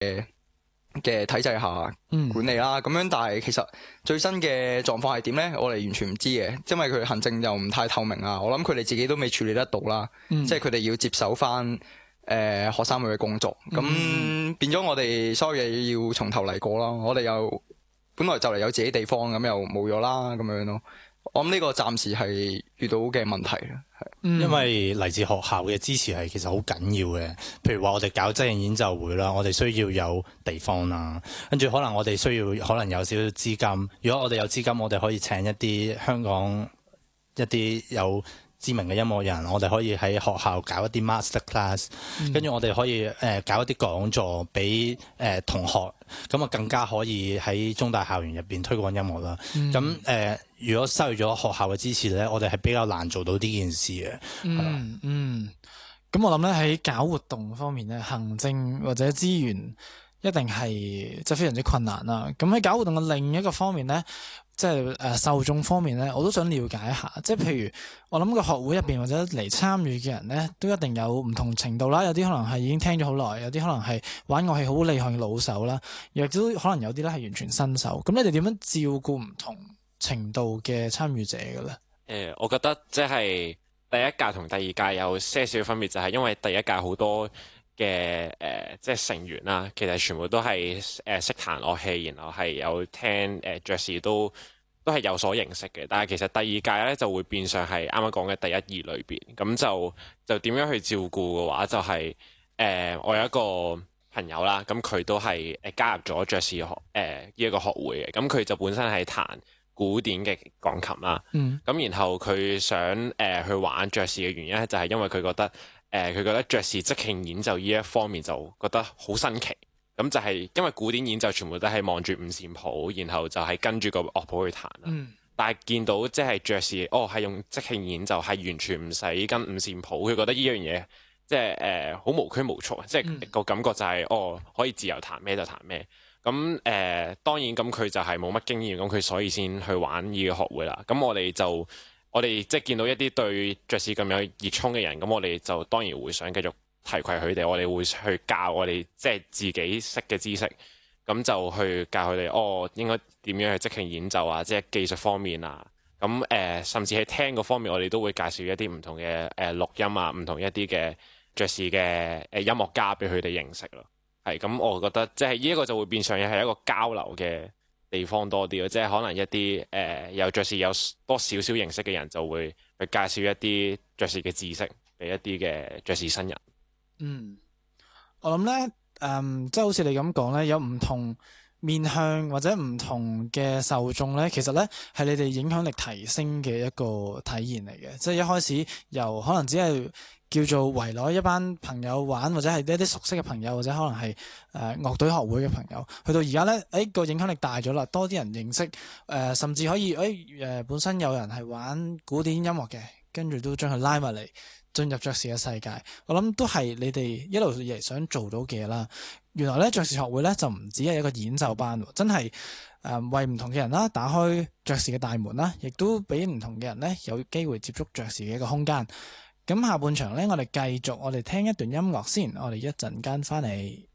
嘅體制下管理啦，咁樣但係其實最新嘅狀況係點咧？我哋完全唔知嘅，因為佢行政又唔太透明啊。我諗佢哋自己都未處理得到啦，即係佢哋要接手翻學生會嘅工作，咁變咗我哋所有嘢要從頭嚟過啦。我哋又本來就嚟有自己地方，咁又冇咗啦，咁樣咯。我諗呢個暫時係遇到嘅問題啦， 因為嚟自學校嘅支持係其實好緊要嘅。譬如話我哋搞即興演奏會啦，我哋需要有地方啦，跟住可能我哋需要可能有少少資金。如果我哋有資金，我哋可以請一啲香港一啲有知名嘅音樂人，我哋可以喺學校搞一啲 master class，跟住我哋可以搞一啲講座俾同學，咁啊更加可以喺中大校園入邊推廣音樂啦。咁如果失去咗學校嘅支持咧，我哋係比較難做到呢件事嘅。 咁我諗咧喺搞活動方面咧，行政或者資源一定係即係非常之困難啦。咁喺搞活動嘅另一個方面咧，即係受眾方面咧，我都想了解一下。即係譬如我諗個學會入邊或者嚟參與嘅人咧，都一定有唔同程度啦。有啲可能係已經聽咗好耐，有啲可能係玩樂器好厲害嘅老手啦，亦都可能有啲咧係完全新手。咁你哋點樣照顧唔同程度嘅參與者嘅咧？ 我覺得即係第一屆同第二屆有些少分別，就係因為第一屆好多嘅即係成員啦，其實全部都係識彈樂器，然後係有聽爵士都係有所認識嘅。但係其實第二屆咧就會變相係啱啱講嘅第一二類別，咁就點樣去照顧嘅話，就係我有一個朋友啦，咁佢都係加入咗爵士學呢一個學會嘅，咁佢就本身係彈古典嘅鋼琴啦，咁然後佢想去玩爵士嘅原因咧，就係因為佢覺得爵士即興演奏呢一方面就覺得好新奇，咁就係因為古典演奏全部都係望住五線譜，然後就係跟住個樂譜去彈啦。但係見到即係爵士，係用即興演奏，係完全唔使跟五線譜，佢覺得呢樣嘢即係好無拘無束，即係個感覺就係可以自由彈咩就彈咩。咁當然咁佢就係冇乜經驗，咁佢所以先去玩呢個學會啦。咁我哋即係見到一啲對爵士咁有熱衷嘅人，咁我哋就當然會想繼續提攜佢哋，我哋會去教我哋即係自己識嘅知識，咁就去教佢哋應該點樣去即興演奏啊，即係技術方面啊。咁甚至喺聽嗰方面，我哋都會介紹一啲唔同嘅錄音啊，唔同一啲嘅爵士嘅音樂家俾佢哋認識咯。係咁，我覺得即係呢一個就會變相係一個交流嘅地方多啲咯，即係可能一啲有爵士有多少少認識嘅人就會去介紹一啲爵士嘅知識俾一啲嘅爵士新人。 我諗咧，即係好似你咁講咧，有唔同面向或者唔同嘅受眾咧，其實咧係你哋影響力提升嘅一個體現嚟嘅。即係一開始由可能只係叫做圍內一班朋友玩，或者係一啲熟悉嘅朋友，或者可能係樂隊學會嘅朋友，去到而家咧，個影響力大咗啦，多啲人認識，甚至可以本身有人係玩古典音樂嘅，跟住都將佢拉埋嚟進入爵士嘅世界。我諗都係你哋一路以嚟想做到嘅嘢啦。原來咧爵士學會咧就唔止係一個演奏班，真係為唔同嘅人啦打開爵士嘅大門啦，亦都俾唔同嘅人咧有機會接觸爵士嘅一個空間。咁下半場咧，我哋繼續，我哋聽一段音樂先，我哋一陣間翻嚟。